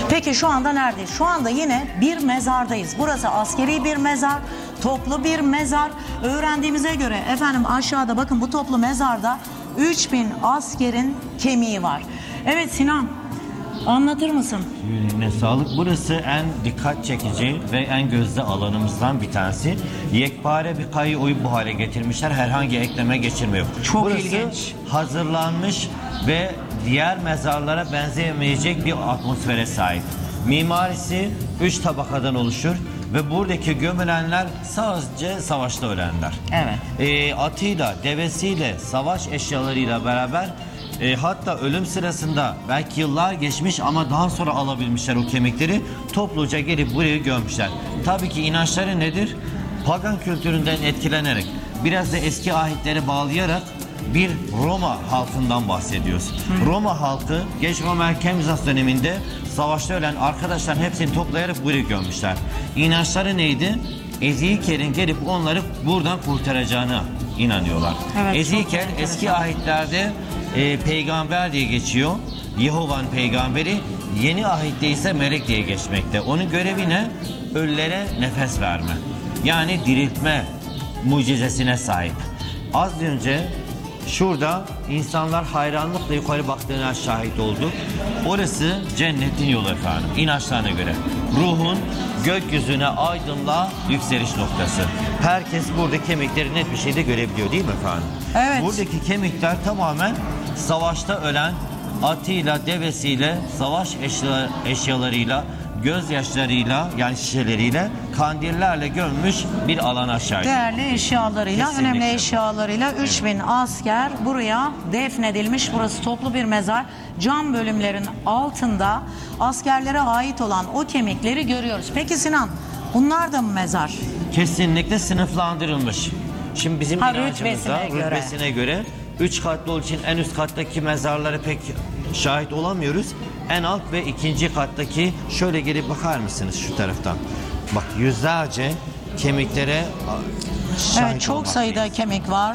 Peki şu anda neredeyiz? Şu anda yine bir mezardayız. Burası askeri bir mezar, toplu bir mezar. Öğrendiğimize göre efendim aşağıda bakın bu toplu mezarda 3000 askerin kemiği var. Evet Sinan, anlatır mısın? Yüreğine sağlık. Burası en dikkat çekici ve en gözde alanımızdan bir tanesi. Yekpare bir kayı oyup bu hale getirmişler. Herhangi ekleme geçirmiyor. Çok Burası ilginç. hazırlanmış ve diğer mezarlara benzemeyecek bir atmosfere sahip. Mimarisi 3 tabakadan oluşur ve buradaki gömülenler sadece savaşta ölenler. Evet. Atıyla, devesiyle, savaş eşyalarıyla beraber hatta ölüm sırasında belki yıllar geçmiş ama daha sonra alabilmişler o kemikleri, topluca gelip buraya gömmüşler. Tabii ki inançları nedir? Pagan kültüründen etkilenerek, biraz da eski ahitlere bağlayarak bir Roma halkından bahsediyoruz. Roma halkı geç Roma erken Bizans döneminde savaşta ölen arkadaşların hepsini toplayarak buraya gömmüşler. İnançları neydi? Ezekiel'in gelip onları buradan kurtaracağına inanıyorlar. Evet, Ezekiel eski ahitlerde peygamber diye geçiyor. Yehova'nın peygamberi. Yeni ahitte ise melek diye geçmekte. Onun görevi ne? Ölülere nefes verme. Yani diriltme mucizesine sahip. Az önce şurada insanlar hayranlıkla yukarı baktığına şahit olduk. Orası cennetin yolu efendim. İnançlarına göre. Ruhun gökyüzüne aydınlığa yükseliş noktası. Herkes burada kemikleri net bir şekilde görebiliyor değil mi efendim? Evet. Buradaki kemikler tamamen savaşta ölen atıyla, devesiyle, savaş eşyalarıyla, gözyaşlarıyla yani şişeleriyle, kandillerle gömmüş bir alana şahit. Değerli eşyalarıyla, Kesinlikle. önemli eşyalarıyla 3000 asker buraya defnedilmiş. Burası toplu bir mezar. Cam bölümlerin altında askerlere ait olan o kemikleri görüyoruz. Peki Sinan, bunlar da mı mezar? Kesinlikle sınıflandırılmış. Şimdi bizim inancımızda rütbesine göre 3 katlı olduğu için en üst kattaki mezarlara pek şahit olamıyoruz. En alt ve ikinci kattaki şöyle gelip bakar mısınız şu taraftan? Bak yüzlerce kemiklere şahit Evet, çok olmaktayız. sayıda kemik var.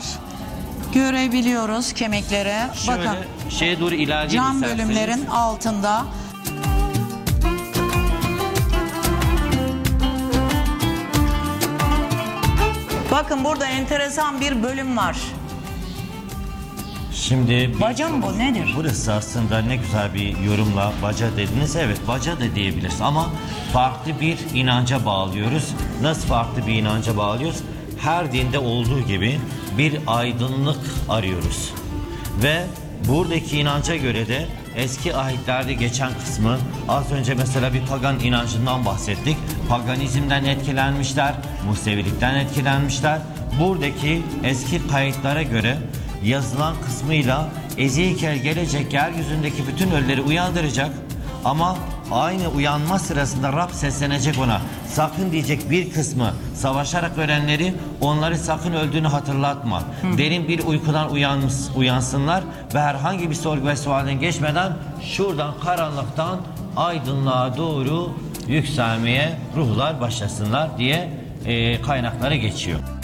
Görebiliyoruz kemikleri. Şöyle Bakın şeye doğru ilerleyelim cam isterseniz. bölümlerin altında. Bakın burada enteresan bir bölüm var. Şimdi Baca mı bu, nedir? burası aslında ne güzel bir yorumla baca dediniz. Evet, baca da diyebiliriz ama farklı bir inanca bağlıyoruz. Nasıl farklı bir inanca bağlıyoruz? Her dinde olduğu gibi bir aydınlık arıyoruz. Ve buradaki inanca göre de eski ahitlerde geçen kısmı, az önce mesela bir pagan inancından bahsettik. Paganizmden etkilenmişler, Musevilikten etkilenmişler. Buradaki eski kayıtlara göre yazılan kısmıyla Ezekiel gelecek, yeryüzündeki bütün ölüleri uyandıracak ama aynı uyanma sırasında Rab seslenecek ona. Sakın diyecek, bir kısmı savaşarak ölenleri, onları sakın öldüğünü hatırlatma. Derin bir uykudan uyansınlar ve herhangi bir sorgu ve sualden geçmeden şuradan karanlıktan aydınlığa doğru yükselmeye ruhlar başlasınlar diye kaynaklara geçiyor.